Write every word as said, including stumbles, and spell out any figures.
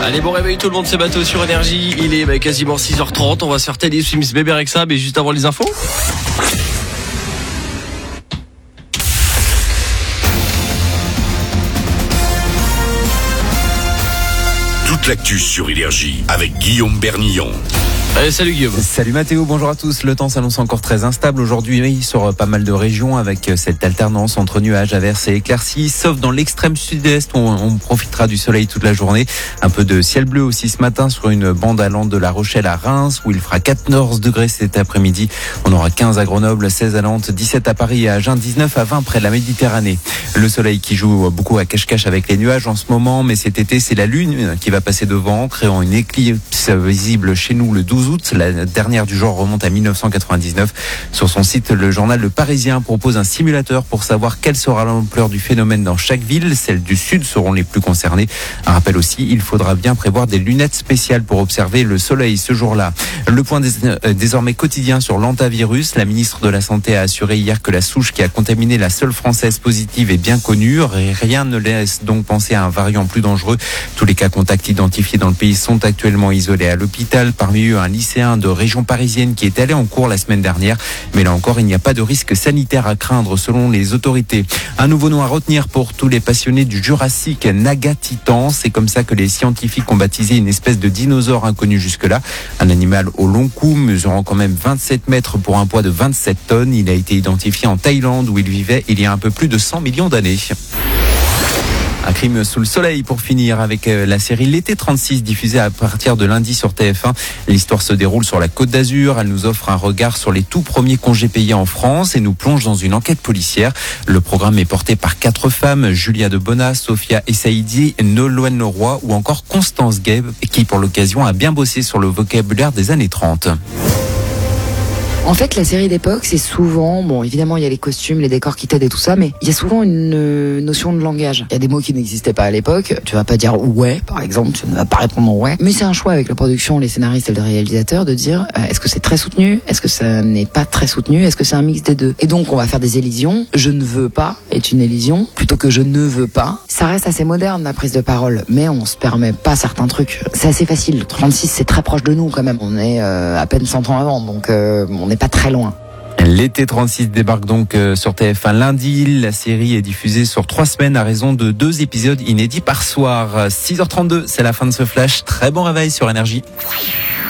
Allez, bon réveil tout le monde, c'est Bateau sur Énergie. Il est bah, quasiment six heures trente. On va se faire Teddy Swims, Bébé Rexha, mais juste avant les infos. Toute l'actu sur Énergie avec Guillaume Bernillon. Allez, salut Guillaume. Salut Mathéo, bonjour à tous. Le temps s'annonce encore très instable aujourd'hui sur pas mal de régions avec cette alternance entre nuages, averses et éclaircies, sauf dans l'extrême sud-est où on profitera du soleil toute la journée. Un peu de ciel bleu aussi ce matin sur une bande allant de La Rochelle à Reims où il fera quatorze degrés cet après-midi. On aura quinze à Grenoble, seize à Nantes, dix-sept à Paris et à Agen, dix-neuf à vingt près de la Méditerranée. Le soleil qui joue beaucoup à cache-cache avec les nuages en ce moment, mais cet été c'est la lune qui va passer devant, créant une éclipse visible chez nous le douze août. La dernière du genre remonte à mille neuf cent quatre-vingt-dix-neuf. Sur son site, le journal Le Parisien propose un simulateur pour savoir quelle sera l'ampleur du phénomène dans chaque ville. Celles du sud seront les plus concernées. Un rappel aussi, il faudra bien prévoir des lunettes spéciales pour observer le soleil ce jour-là. Le point désormais quotidien sur l'hantavirus. La ministre de la Santé a assuré hier que la souche qui a contaminé la seule française positive est bien connue. Rien ne laisse donc penser à un variant plus dangereux. Tous les cas contacts identifiés dans le pays sont actuellement isolés à l'hôpital. Parmi eux, un lycéen de région parisienne qui est allé en cours la semaine dernière. Mais là encore, il n'y a pas de risque sanitaire à craindre selon les autorités. Un nouveau nom à retenir pour tous les passionnés du Jurassique, Nagatitan. C'est comme ça que les scientifiques ont baptisé une espèce de dinosaure inconnu jusque-là. Un animal au long cou, mesurant quand même vingt-sept mètres pour un poids de vingt-sept tonnes. Il a été identifié en Thaïlande où il vivait il y a un peu plus de cent millions d'années. Un crime sous le soleil pour finir avec la série L'été trente-six diffusée à partir de lundi sur T F un. L'histoire se déroule sur la Côte d'Azur. Elle nous offre un regard sur les tout premiers congés payés en France et nous plonge dans une enquête policière. Le programme est porté par quatre femmes, Julia de Bona, Sophia Essaïdi, Nolwenn Leroy ou encore Constance Gay, qui pour l'occasion a bien bossé sur le vocabulaire des années trente. En fait, la série d'époque, c'est souvent, bon, évidemment, il y a les costumes, les décors qui t'aident et tout ça, mais il y a souvent une euh, notion de langage. Il y a des mots qui n'existaient pas à l'époque. Tu vas pas dire ouais, par exemple, tu ne vas pas répondre ouais. Mais c'est un choix avec la production, les scénaristes et le réalisateur de dire, euh, est-ce que c'est très soutenu? Est-ce que ça n'est pas très soutenu? Est-ce que c'est un mix des deux? Et donc, on va faire des élisions. Je ne veux pas est une élision, plutôt que je ne veux pas. Ça reste assez moderne, la prise de parole, mais on se permet pas certains trucs. C'est assez facile. trente-six, c'est très proche de nous, quand même. On est euh, à peine cent ans avant, donc euh, on est pas très loin. L'été trente-six débarque donc sur T F un lundi. La série est diffusée sur trois semaines à raison de deux épisodes inédits par soir. six heures trente-deux, c'est la fin de ce flash. Très bon réveil sur Énergie.